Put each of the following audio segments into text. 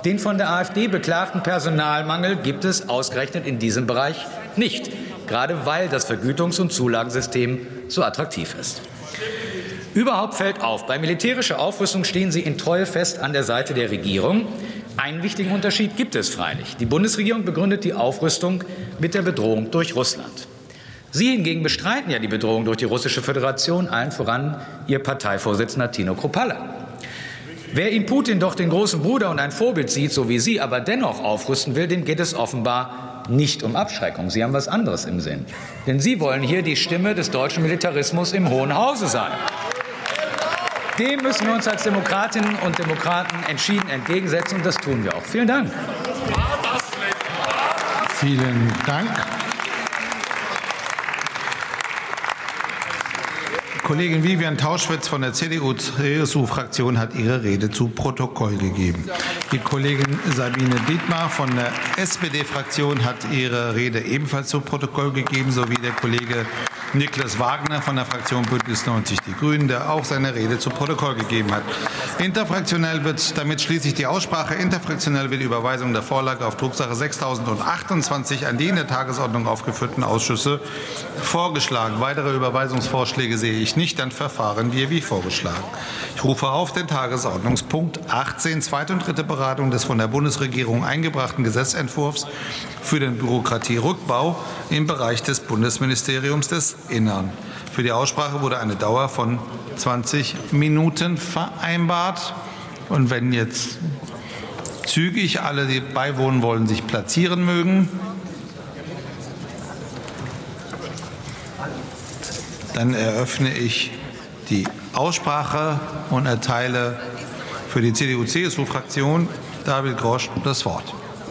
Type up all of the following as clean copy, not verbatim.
Den von der AfD beklagten Personalmangel gibt es ausgerechnet in diesem Bereich nicht, gerade weil das Vergütungs- und Zulagensystem so attraktiv ist. Überhaupt fällt auf, bei militärischer Aufrüstung stehen Sie in Treue fest an der Seite der Regierung. Einen wichtigen Unterschied gibt es freilich. Die Bundesregierung begründet die Aufrüstung mit der Bedrohung durch Russland. Sie hingegen bestreiten ja die Bedrohung durch die Russische Föderation, allen voran Ihr Parteivorsitzender Tino Kruppalla. Wer in Putin doch den großen Bruder und ein Vorbild sieht, so wie Sie, aber dennoch aufrüsten will, dem geht es offenbar nicht um Abschreckung. Sie haben was anderes im Sinn. Denn Sie wollen hier die Stimme des deutschen Militarismus im Hohen Hause sein. Dem müssen wir uns als Demokratinnen und Demokraten entschieden entgegensetzen, und das tun wir auch. Vielen Dank. Vielen Dank. Kollegin Vivian Tauschwitz von der CDU-CSU-Fraktion hat ihre Rede zu Protokoll gegeben. Die Kollegin Sabine Dietmar von der SPD-Fraktion hat ihre Rede ebenfalls zu Protokoll gegeben, sowie der Kollege Niklas Wagner von der Fraktion Bündnis 90 Die Grünen, der auch seine Rede zu Protokoll gegeben hat. Interfraktionell wird damit schließlich die Aussprache. Interfraktionell wird die Überweisung der Vorlage auf Drucksache 6028 an die in der Tagesordnung aufgeführten Ausschüsse vorgeschlagen. Weitere Überweisungsvorschläge sehe ich nicht. Dann verfahren wir wie vorgeschlagen. Ich rufe auf den Tagesordnungspunkt 18, zweite und dritte Beratung des von der Bundesregierung eingebrachten Gesetzentwurfs für den Bürokratierückbau im Bereich des Bundesministeriums des Innern. Für die Aussprache wurde eine Dauer von 20 Minuten vereinbart. Und wenn jetzt zügig alle, die beiwohnen wollen, sich platzieren mögen, dann eröffne ich die Aussprache und erteile für die CDU-CSU-Fraktion David Grosch das Wort.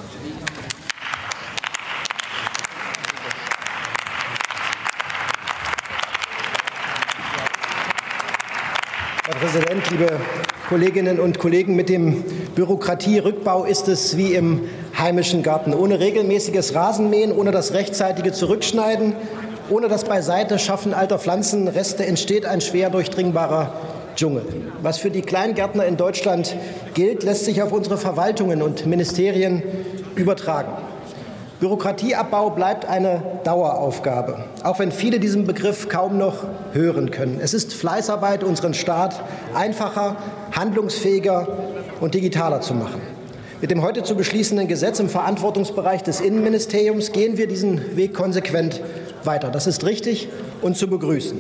Herr Präsident, liebe Kolleginnen und Kollegen! Mit dem Bürokratierückbau ist es wie im heimischen Garten. Ohne regelmäßiges Rasenmähen, ohne das rechtzeitige Zurückschneiden, ohne das Beiseiteschaffen alter Pflanzenreste entsteht ein schwer durchdringbarer Dschungel. Was für die Kleingärtner in Deutschland gilt, lässt sich auf unsere Verwaltungen und Ministerien übertragen. Bürokratieabbau bleibt eine Daueraufgabe, auch wenn viele diesen Begriff kaum noch hören können. Es ist Fleißarbeit, unseren Staat einfacher, handlungsfähiger und digitaler zu machen. Mit dem heute zu beschließenden Gesetz im Verantwortungsbereich des Innenministeriums gehen wir diesen Weg konsequent weiter. Das ist richtig und zu begrüßen.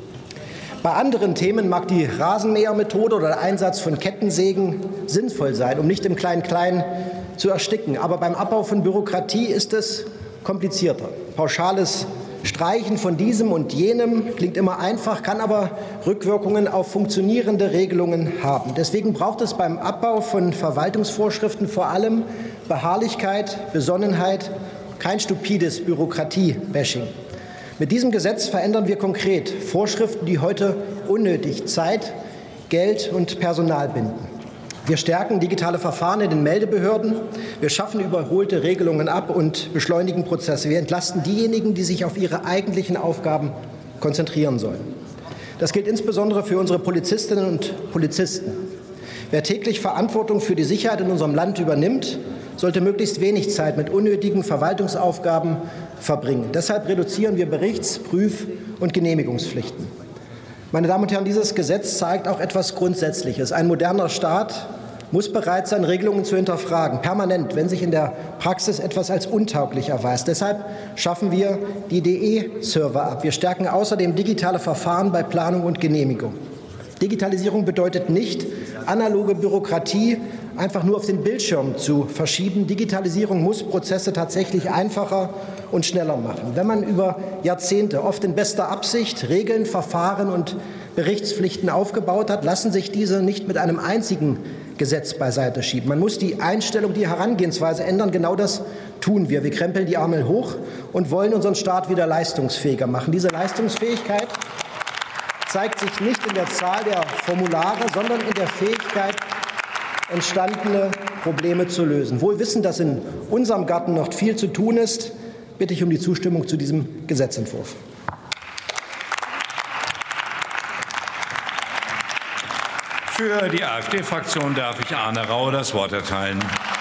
Bei anderen Themen mag die Rasenmähermethode oder der Einsatz von Kettensägen sinnvoll sein, um nicht im Klein-Klein zu ersticken. Aber beim Abbau von Bürokratie ist es komplizierter. Pauschales Streichen von diesem und jenem klingt immer einfach, kann aber Rückwirkungen auf funktionierende Regelungen haben. Deswegen braucht es beim Abbau von Verwaltungsvorschriften vor allem Beharrlichkeit, Besonnenheit, kein stupides Bürokratie-Bashing. Mit diesem Gesetz verändern wir konkret Vorschriften, die heute unnötig Zeit, Geld und Personal binden. Wir stärken digitale Verfahren in den Meldebehörden. Wir schaffen überholte Regelungen ab und beschleunigen Prozesse. Wir entlasten diejenigen, die sich auf ihre eigentlichen Aufgaben konzentrieren sollen. Das gilt insbesondere für unsere Polizistinnen und Polizisten. Wer täglich Verantwortung für die Sicherheit in unserem Land übernimmt, sollte möglichst wenig Zeit mit unnötigen Verwaltungsaufgaben verbringen. Deshalb reduzieren wir Berichts-, Prüf- und Genehmigungspflichten. Meine Damen und Herren, dieses Gesetz zeigt auch etwas Grundsätzliches. Ein moderner Staat muss bereit sein, Regelungen zu hinterfragen, permanent, wenn sich in der Praxis etwas als untauglich erweist. Deshalb schaffen wir die DE-Server ab. Wir stärken außerdem digitale Verfahren bei Planung und Genehmigung. Digitalisierung bedeutet nicht, analoge Bürokratie einfach nur auf den Bildschirm zu verschieben. Digitalisierung muss Prozesse tatsächlich einfacher und schneller machen. Wenn man über Jahrzehnte, oft in bester Absicht, Regeln, Verfahren und Berichtspflichten aufgebaut hat, lassen sich diese nicht mit einem einzigen Gesetz beiseite schieben. Man muss die Einstellung, die Herangehensweise ändern. Genau das tun wir. Wir krempeln die Ärmel hoch und wollen unseren Staat wieder leistungsfähiger machen. Diese Leistungsfähigkeit zeigt sich nicht in der Zahl der Formulare, sondern in der Fähigkeit, entstandene Probleme zu lösen. Wohl wissend, dass in unserem Garten noch viel zu tun ist, bitte ich um die Zustimmung zu diesem Gesetzentwurf. Für die AfD-Fraktion darf ich Arne Rau das Wort erteilen.